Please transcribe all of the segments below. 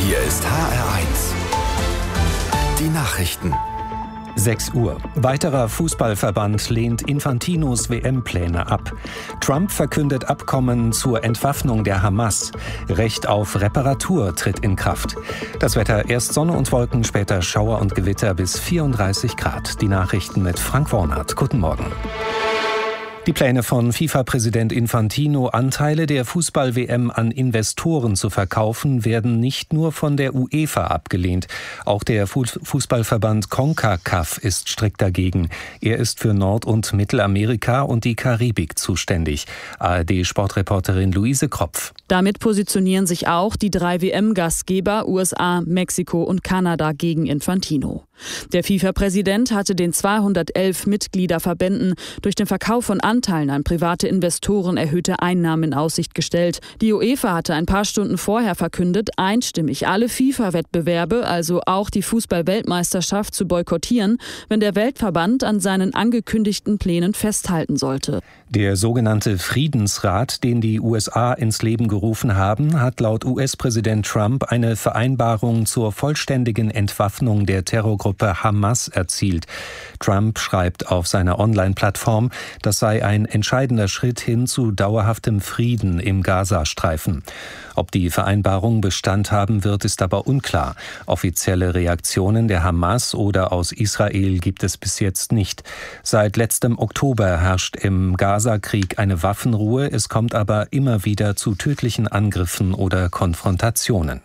Hier ist HR1. Die Nachrichten. 6 Uhr. Weiterer Fußballverband lehnt Infantinos WM-Pläne ab. Trump verkündet Abkommen zur Entwaffnung der Hamas. Recht auf Reparatur tritt in Kraft. Das Wetter: erst Sonne und Wolken, später Schauer und Gewitter bis 34 Grad. Die Nachrichten mit Frank Wornert. Guten Morgen. Die Pläne von FIFA-Präsident Infantino, Anteile der Fußball-WM an Investoren zu verkaufen, werden nicht nur von der UEFA abgelehnt. Auch der Fußballverband CONCACAF ist strikt dagegen. Er ist für Nord- und Mittelamerika und die Karibik zuständig. ARD-Sportreporterin Luise Kropf. Damit positionieren sich auch die 3 WM-Gastgeber USA, Mexiko und Kanada gegen Infantino. Der FIFA-Präsident hatte den 211 Mitgliederverbänden durch den Verkauf von Anteilen an private Investoren erhöhte Einnahmen in Aussicht gestellt. Die UEFA hatte ein paar Stunden vorher verkündet, einstimmig alle FIFA-Wettbewerbe, also auch die Fußball-Weltmeisterschaft, zu boykottieren, wenn der Weltverband an seinen angekündigten Plänen festhalten sollte. Der sogenannte Friedensrat, den die USA ins Leben gerufen haben, hat laut US-Präsident Trump eine Vereinbarung zur vollständigen Entwaffnung der Terrorgruppe Hamas erzielt. Trump schreibt auf seiner Online-Plattform, das sei ein entscheidender Schritt hin zu dauerhaftem Frieden im Gazastreifen. Ob die Vereinbarung Bestand haben wird, ist aber unklar. Offizielle Reaktionen der Hamas oder aus Israel gibt es bis jetzt nicht. Seit letztem Oktober herrscht im Gaza-Krieg eine Waffenruhe. Es kommt aber immer wieder zu tödlichen Angriffen oder Konfrontationen.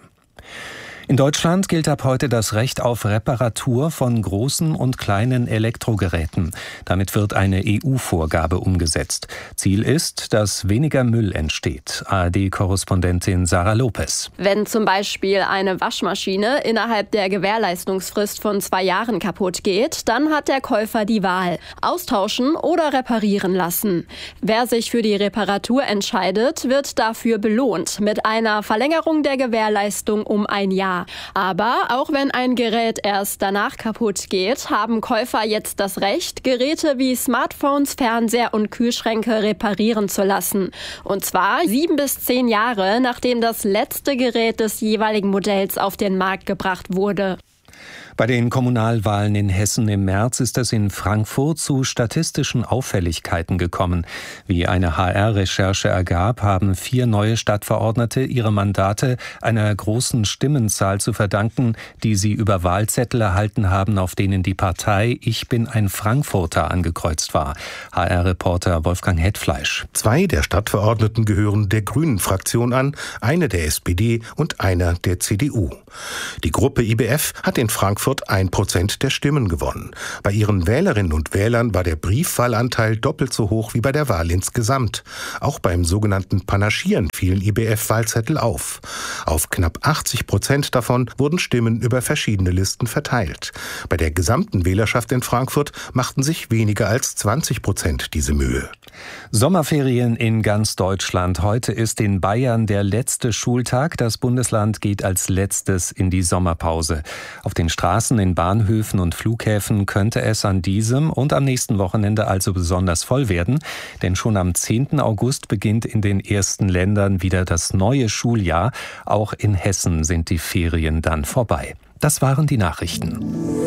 In Deutschland gilt ab heute das Recht auf Reparatur von großen und kleinen Elektrogeräten. Damit wird eine EU-Vorgabe umgesetzt. Ziel ist, dass weniger Müll entsteht. ARD-Korrespondentin Sarah Lopez. Wenn zum Beispiel eine Waschmaschine innerhalb der Gewährleistungsfrist von 2 Jahren kaputt geht, dann hat der Käufer die Wahl: austauschen oder reparieren lassen. Wer sich für die Reparatur entscheidet, wird dafür belohnt mit einer Verlängerung der Gewährleistung um 1 Jahr. Aber auch wenn ein Gerät erst danach kaputt geht, haben Käufer jetzt das Recht, Geräte wie Smartphones, Fernseher und Kühlschränke reparieren zu lassen. Und zwar 7 bis 10 Jahre, nachdem das letzte Gerät des jeweiligen Modells auf den Markt gebracht wurde. Bei den Kommunalwahlen in Hessen im März ist es in Frankfurt zu statistischen Auffälligkeiten gekommen. Wie eine HR-Recherche ergab, haben 4 neue Stadtverordnete ihre Mandate einer großen Stimmenzahl zu verdanken, die sie über Wahlzettel erhalten haben, auf denen die Partei Ich bin ein Frankfurter angekreuzt war. HR-Reporter Wolfgang Hetfleisch. 2 der Stadtverordneten gehören der Grünen-Fraktion an, eine der SPD und einer der CDU. Die Gruppe IBF hat in Frankfurt 1% der Stimmen gewonnen. Bei ihren Wählerinnen und Wählern war der Briefwahlanteil doppelt so hoch wie bei der Wahl insgesamt. Auch beim sogenannten Panaschieren fielen IBF-Wahlzettel auf. Auf knapp 80% davon wurden Stimmen über verschiedene Listen verteilt. Bei der gesamten Wählerschaft in Frankfurt machten sich weniger als 20% diese Mühe. Sommerferien in ganz Deutschland. Heute ist in Bayern der letzte Schultag. Das Bundesland geht als letztes in die Sommerpause. Auf den Straßen, in Bahnhöfen und Flughäfen könnte es an diesem und am nächsten Wochenende also besonders voll werden. Denn schon am 10. August beginnt in den ersten Ländern wieder das neue Schuljahr. Auch in Hessen sind die Ferien dann vorbei. Das waren die Nachrichten.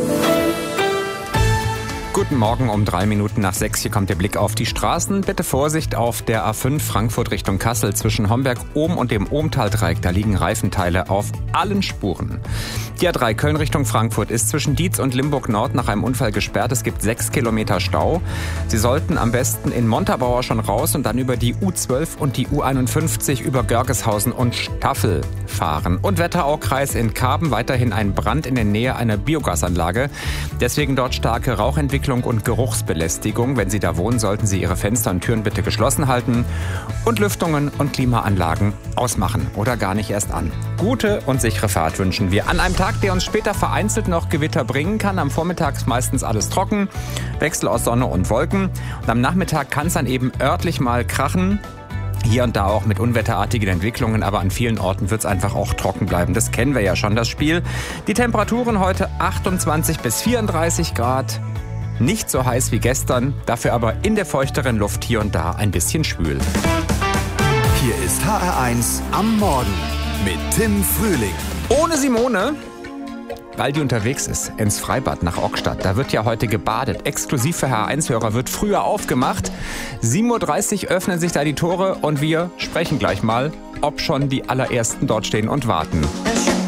Guten Morgen, um 3 Minuten nach 6. Hier kommt der Blick auf die Straßen. Bitte Vorsicht auf der A5 Frankfurt Richtung Kassel zwischen Homberg-Ohm und dem Ohmtal-Dreieck. Da liegen Reifenteile auf allen Spuren. Die A3 Köln Richtung Frankfurt ist zwischen Dietz und Limburg-Nord nach einem Unfall gesperrt. Es gibt 6 Kilometer Stau. Sie sollten am besten in Montabaur schon raus und dann über die U12 und die U51 über Görgeshausen und Staffel fahren. Und Wetteraukreis in Karben, weiterhin ein Brand in der Nähe einer Biogasanlage. Deswegen dort starke Rauchentwicklung und Geruchsbelästigung. Wenn Sie da wohnen, sollten Sie Ihre Fenster und Türen bitte geschlossen halten und Lüftungen und Klimaanlagen ausmachen oder gar nicht erst an. Gute und sichere Fahrt wünschen wir an einem Tag, der uns später vereinzelt noch Gewitter bringen kann. Am Vormittag ist meistens alles trocken, Wechsel aus Sonne und Wolken. Und am Nachmittag kann es dann eben örtlich mal krachen. Hier und da auch mit unwetterartigen Entwicklungen, aber an vielen Orten wird es einfach auch trocken bleiben. Das kennen wir ja schon, das Spiel. Die Temperaturen heute 28 bis 34 Grad. Nicht so heiß wie gestern, dafür aber in der feuchteren Luft hier und da ein bisschen schwül. Hier ist HR1 am Morgen mit Tim Frühling. Ohne Simone, weil die unterwegs ist ins Freibad nach Ockstadt. Da wird ja heute gebadet. Exklusiv für HR1-Hörer wird früher aufgemacht. 7.30 Uhr öffnen sich da die Tore und wir sprechen gleich mal, ob schon die allerersten dort stehen und warten.